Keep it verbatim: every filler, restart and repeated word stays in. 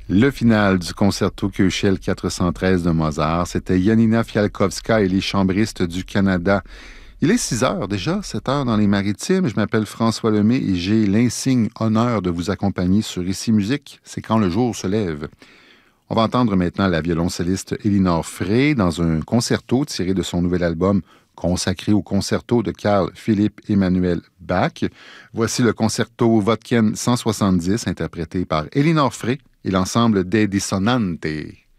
Le final du concerto Köchel quatre cent treize de Mozart, c'était Janina Fialkowska et les chambristes du Canada. Il est six heures déjà, sept heures dans les Maritimes. Je m'appelle François Lemay et j'ai l'insigne honneur de vous accompagner sur Ici Musique. C'est quand le jour se lève. On va entendre maintenant la violoncelliste Elinor Frey dans un concerto tiré de son nouvel album consacré au concerto de Carl Philipp Emanuel Bach. Voici le concerto Wodken cent soixante-dix interprété par Elinor Frey et l'ensemble des Dissonantes.